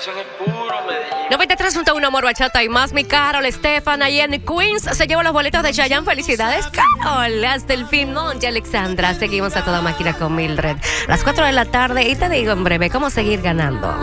conexión es puro Medellín. 93.1 Amor, Bachata y más. Mi Carol, Estefan, Jenny Queens se lleva los boletos de Chayanne. Felicidades, Carol. Hasta el fin, Monty, Alexandra. Seguimos a toda máquina con Mildred. Las 4 de la tarde y te digo en breve cómo seguir ganando.